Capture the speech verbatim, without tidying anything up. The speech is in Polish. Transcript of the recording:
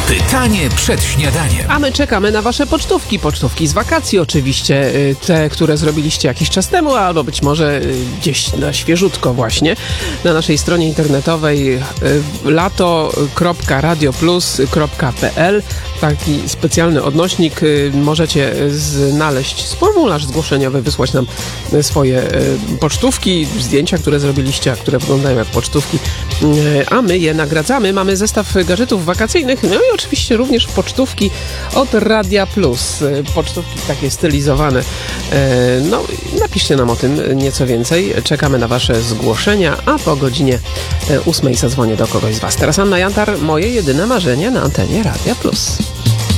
Pytanie przed śniadaniem. A my czekamy na wasze pocztówki. Pocztówki z wakacji oczywiście. Te, które zrobiliście jakiś czas temu, albo być może gdzieś na świeżutko właśnie. Na naszej stronie internetowej lato kropka radio plus kropka p l. Taki specjalny odnośnik. Możecie znaleźć formularz zgłoszeniowy, wysłać nam swoje pocztówki, zdjęcia, które zrobiliście, a które wyglądają jak pocztówki. A my je nagradzamy. Mamy zestaw gadżetów wakacyjnych, no i oczywiście również pocztówki od Radia Plus. Pocztówki takie stylizowane. No, napiszcie nam o tym nieco więcej. Czekamy na wasze zgłoszenia, a po godzinie ósmej zadzwonię do kogoś z was. Teraz Anna Jantar, moje jedyne marzenie na antenie Radia Plus.